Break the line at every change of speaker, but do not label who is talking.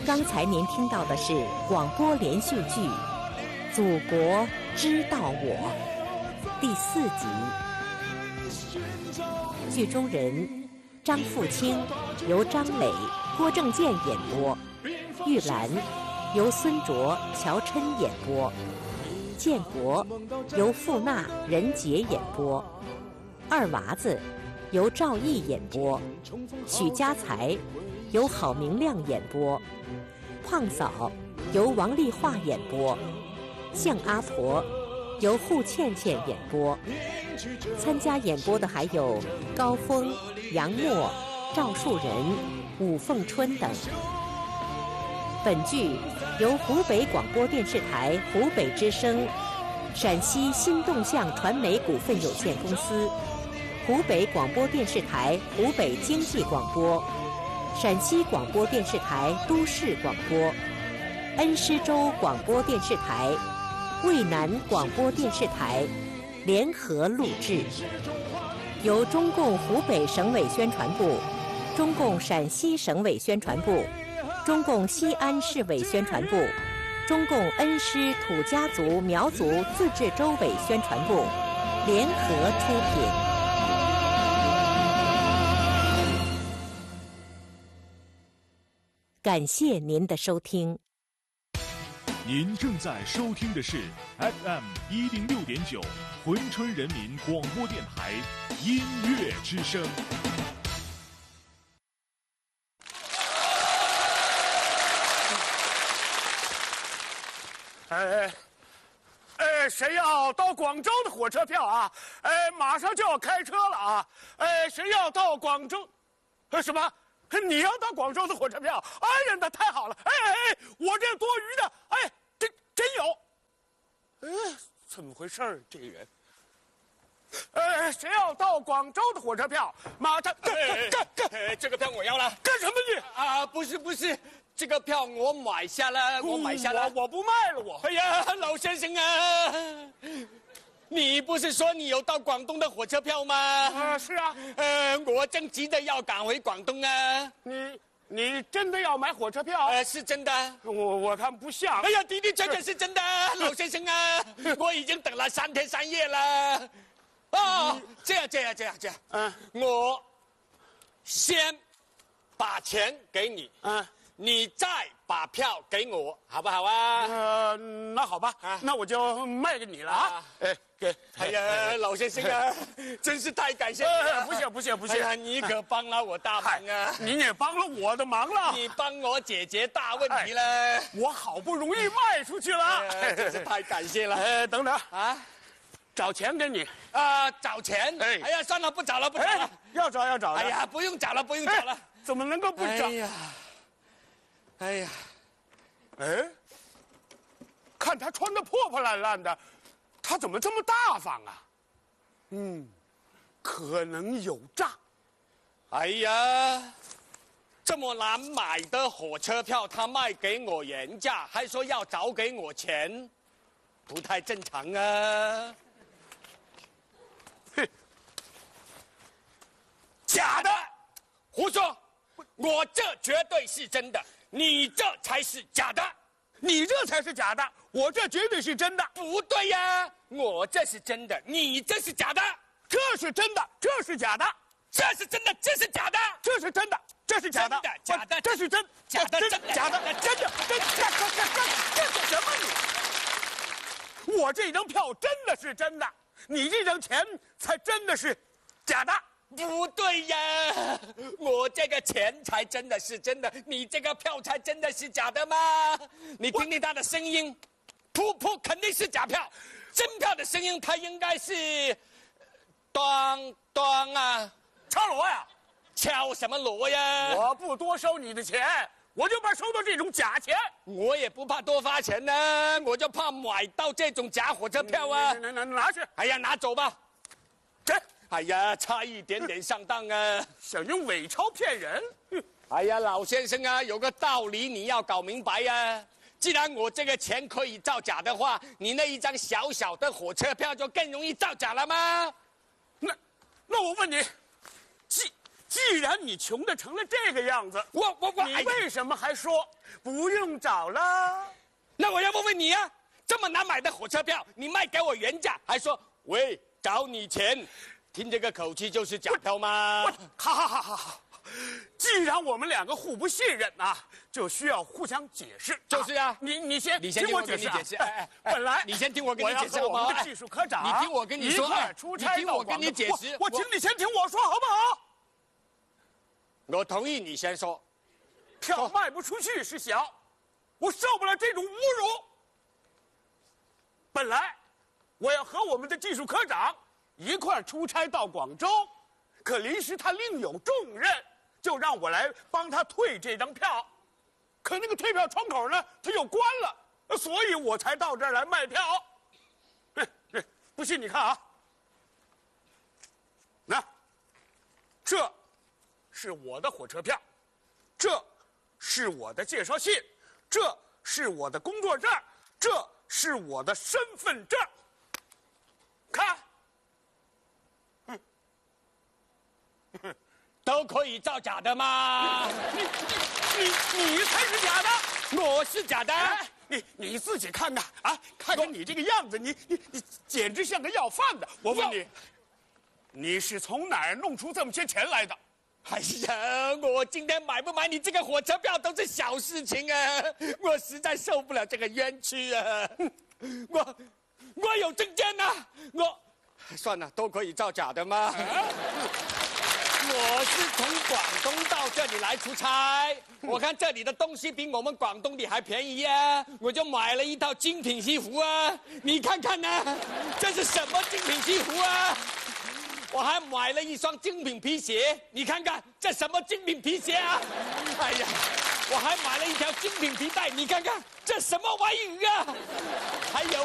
刚才您听到的是广播连续剧《祖国知道我》第4集，剧中人张富清由张磊、郭正健演播，玉兰由孙卓、乔琛演播，建国由傅娜、任杰演播，二娃子由赵毅演播，许家才由郝明亮演播，胖嫂由王丽华演播，向阿婆由户倩倩演播。参加演播的还有高峰、杨默、赵树人、武凤春等。本剧由湖北广播电视台湖北之声、陕西新动向传媒股份有限公司、湖北广播电视台湖北经济广播、陕西广播电视台都市广播、恩施州广播电视台、渭南广播电视台联合录制，由中共湖北省委宣传部、中共陕西省委宣传部、中共西安市委宣传部、中共恩施土家族苗族自治州委宣传部联合出品。感谢您的收听。
您正在收听的是 FM 106.9珲春人民广播电台音乐之声。
谁要到广州的火车票啊？马上就要开车了啊！谁要到广州？什么？你要到广州的火车票？哎呀，那太好了！我这多余的，真有。怎么回事儿？这人。谁要到广州的火车票？马上
这个票我要了。
干什么你？
啊，不是，这个票我买下了，我
不卖了我。
哎呀，老先生啊，你不是说你有到广东的火车票吗？
是啊。
我正急着要赶回广东啊。
你真的要买火车票？
是真的。
我看不像。
哎呀，的确是真的，老先生啊，我已经等了3天3夜了。哦，这样，我先把钱给你，你再把票给我，好不好啊？
那好吧，那我就卖给你了啊！
哎呀，老先生啊，真是太感谢你了！
不谢。
哎呀，你可帮了我大忙啊！
你也帮了我的忙了，
你帮我解决大问题了。
我好不容易卖出去了，
真是太感谢了。
等等啊，找钱给你
找钱？哎呀，算了，不找了。
要找。
哎呀，不用找了。
怎么能够不找？
哎呀，
看他穿得破破烂烂的，他怎么这么大方啊？可能有诈。
哎呀，这么难买的火车票，他卖给我原价，还说要找给我钱，不太正常啊！假的，胡说！我这绝对是真的，你这才是假的。
你这才是假的，我这绝对是真的。
不对呀，我这是真的，你这是假的。
这是真的，这是假的。
这是真的，这是假的。
这是真的，这是假的。
假的，
这是真，
假的，
假的，真的，这是什么你？我这张票真的是真的，你这张钱才真的是假的。
不对呀，我这个钱才真的是真的，你这个票才真的是假的吗？你听听他的声音，噗肯定是假票，真票的声音它应该是当啊，
敲锣呀？
敲什么锣呀？
我不多收你的钱，我就怕收到这种假钱。
我也不怕多发钱呢，我就怕买到这种假火车票啊！
拿去！
哎呀，拿走吧。
这。
哎呀，差一点点上当啊！
想用伪钞骗人？
哎呀，老先生啊，有个道理你要搞明白呀。既然我这个钱可以造假的话，你那一张小小的火车票就更容易造假了吗？
那我问你， 既然你穷的成了这个样子，你为什么还说不用找了？
那我要问问你啊，这么难买的火车票，你卖给我原价，还说喂找你钱，听这个口气就是假票吗？
哈！既然我们两个互不信任啊，就需要互相解释。
就是啊，
你先
听
我解释。本来
你先听我跟你解释，
我们的技术科长，
你听我跟你说，
出差
你听我跟你解释。
我请你先听我说好不好？
我同意你先说。
票卖不出去是小，我受不了这种侮辱。本来我要和我们的技术科长一块出差到广州，可临时他另有重任，就让我来帮他退这张票。可那个退票窗口呢，他又关了，所以我才到这儿来卖票。不信你看啊，那这是我的火车票，这是我的介绍信，这是我的工作证，这是我的身份证。看，
都可以造假的吗？
你才是假的，
我是假的。
你自己看看啊，看看你这个样子，你简直像个要饭的。我问你，你是从哪儿弄出这么些钱来的？
哎呀，我今天买不买你这个火车票都是小事情啊！我实在受不了这个冤屈啊！我有证件呐、算了，都可以造假的吗？我是从广东到这里来出差，我看这里的东西比我们广东的还便宜啊，我就买了一套精品西服啊！你看看呢、这是什么精品西服啊？我还买了一双精品皮鞋，你看看这什么精品皮鞋啊？哎呀，我还买了一条精品皮带，你看看这什么玩意儿啊？还有。